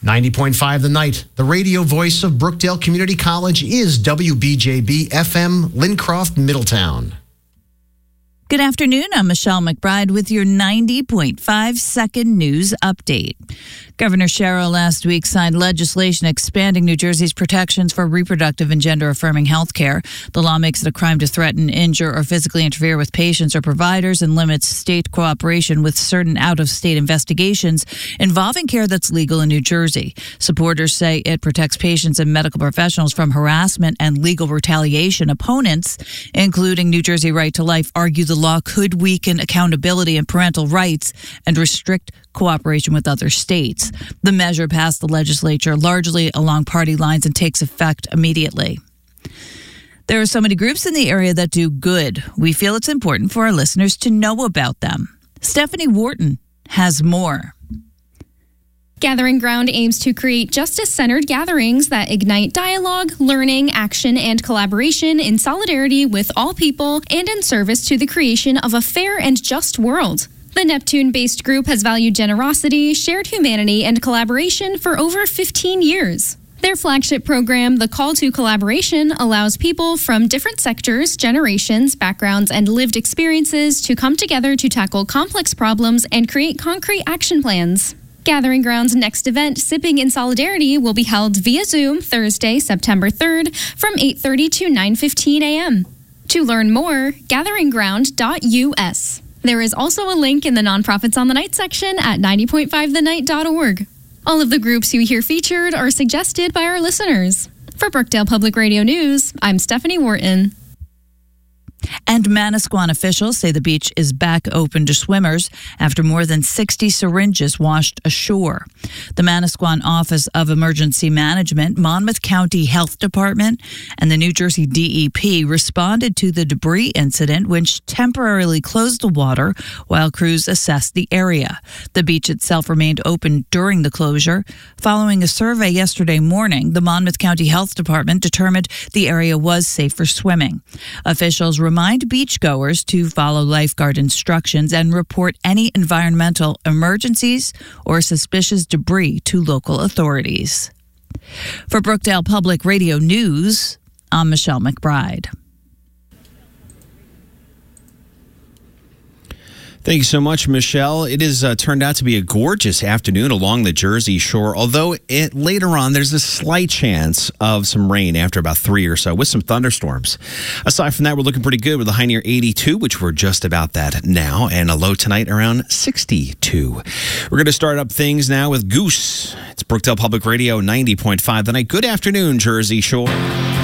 90.5 The Night, the radio voice of Brookdale Community College, is WBJB FM, Lincroft, Middletown. Good afternoon. I'm Michelle McBride with your 90.5 second news update. Governor Sherrill last week signed legislation expanding New Jersey's protections for reproductive and gender-affirming health care. The law makes it a crime to threaten, injure, or physically interfere with patients or providers and limits state cooperation with certain out-of-state investigations involving care that's legal in New Jersey. Supporters say it protects patients and medical professionals from harassment and legal retaliation. Opponents, including New Jersey Right to Life, argue the law could weaken accountability and parental rights and restrict cooperation with other states. The measure passed the legislature largely along party lines and takes effect immediately. There are so many groups in the area that do good. We feel it's important for our listeners to know about them. Stephanie Wharton has more. Gathering Ground aims to create justice-centered gatherings that ignite dialogue, learning, action, and collaboration in solidarity with all people and in service to the creation of a fair and just world. The Neptune-based group has valued generosity, shared humanity, and collaboration for over 15 years. Their flagship program, The Call to Collaboration, allows people from different sectors, generations, backgrounds, and lived experiences to come together to tackle complex problems and create concrete action plans. Gathering Ground's next event, Sipping in Solidarity, will be held via Zoom Thursday, September 3rd from 8:30 to 9:15 a.m. To learn more, gatheringground.us. There is also a link in the Nonprofits on the Night section at 90.5thenight.org. All of the groups you hear featured are suggested by our listeners. For Brookdale Public Radio News, I'm Stephanie Wharton. And Manasquan officials say the beach is back open to swimmers after more than 60 syringes washed ashore. The Manasquan Office of Emergency Management, Monmouth County Health Department, and the New Jersey DEP responded to the debris incident, which temporarily closed the water while crews assessed the area. The beach itself remained open during the closure. Following a survey yesterday morning, the Monmouth County Health Department determined the area was safe for swimming. Officials remind beachgoers to follow lifeguard instructions and report any environmental emergencies or suspicious debris to local authorities. For Brookdale Public Radio News, I'm Michelle McBride. Thank you so much, Michelle. It has turned out to be a gorgeous afternoon along the Jersey Shore, although later on there's a slight chance of some rain after about 3 or so with some thunderstorms. Aside from that, we're looking pretty good with a high near 82, which we're just about that now, and a low tonight around 62. We're going to start up things now with Goose. It's Brookdale Public Radio 90.5 The Night. Good afternoon, Jersey Shore.